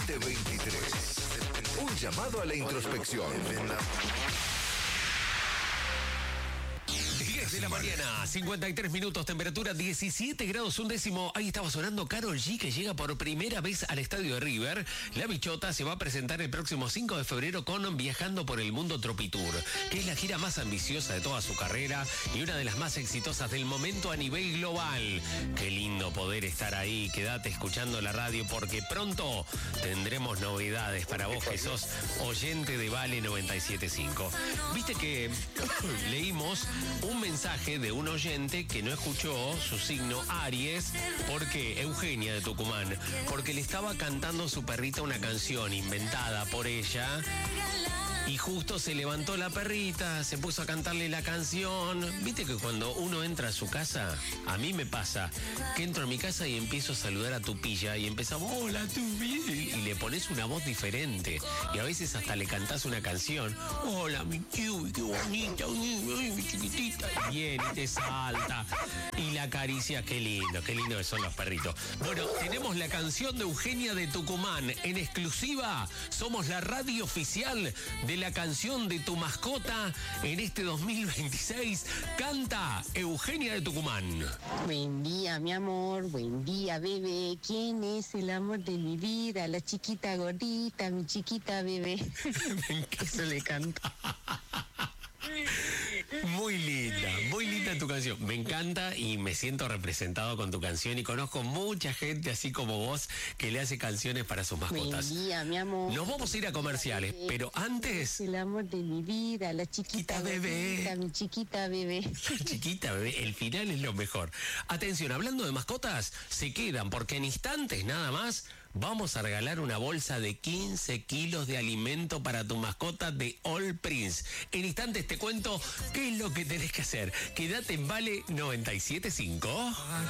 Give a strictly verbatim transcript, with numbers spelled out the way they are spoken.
veinte veintitrés. Un llamado a la introspección. diez de la mañana, cincuenta y tres minutos, temperatura diecisiete grados un décimo. Ahí estaba sonando Karol G, que llega por primera vez al estadio de River. La Bichota se va a presentar el próximo cinco de febrero con Viajando por el Mundo Tropitour, que es la gira más ambiciosa de toda su carrera y una de las más exitosas del momento a nivel global. Qué lindo poder estar ahí. Quédate escuchando la radio porque pronto tendremos novedades para vos que sos oyente de Vale noventa y siete punto cinco. Viste que leímos un mensaje de un oyente que no escuchó su signo Aries, porque Eugenia de Tucumán, porque le estaba cantando su perrita una canción inventada por ella. Y justo se levantó la perrita, se puso a cantarle la canción. Viste que cuando uno entra a su casa, a mí me pasa que entro a mi casa y empiezo a saludar a tu pilla y empezamos, hola tu pilla, y le pones una voz diferente. Y a veces hasta le cantás una canción. Hola mi Kiwi, qué bonita, ay, mi chiquitita. Y viene y te salta. Y la acaricia, qué lindo, qué lindo que son los perritos. Bueno, tenemos la canción de Eugenia de Tucumán. En exclusiva, somos la radio oficial de la canción de tu mascota en este dos mil veintiséis. Canta Eugenia de Tucumán. Buen día, mi amor, buen día, bebé. ¿Quién es el amor de mi vida? La chiquita gordita, mi chiquita bebé. Me encanta. Eso le canta. Muy linda, muy linda tu canción. Me encanta y me siento representado con tu canción y conozco mucha gente así como vos que le hace canciones para sus mascotas. Buen día, mi amor. Nos vamos a ir a comerciales, pero antes... El amor de mi vida, la chiquita Chiquita bebé. gordita, mi chiquita bebé. Chiquita bebé, el final es lo mejor. Atención, hablando de mascotas, se quedan porque en instantes nada más vamos a regalar una bolsa de quince kilos de alimento para tu mascota de All Prince. En instantes te cuento qué es lo que tenés que hacer. Quédate en Vale noventa y siete punto cinco.